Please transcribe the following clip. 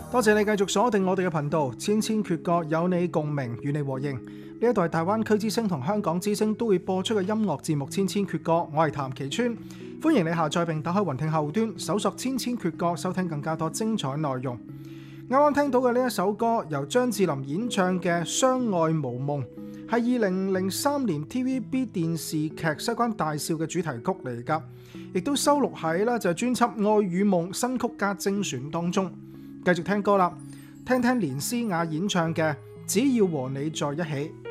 多謝你繼續鎖定我哋嘅頻道，千千闕歌有你共鳴，與你和應。呢一度係大灣區之聲同香港之聲都會播出嘅音樂節目《千千闕歌》，我係譚其川，歡迎你下載並打開雲聽後端，搜索《千千闕歌》，收聽更加多精彩內容。啱啱聽到嘅呢一首歌，由張智霖演唱嘅《相愛無夢》，係2003年 TVB 電視劇《西關大少》嘅主題曲嚟㗎，亦都收錄喺就係專輯《愛與夢》新曲加精選當中。繼續聽歌啦，聽聽連詩雅演唱嘅《只要和你在一起》。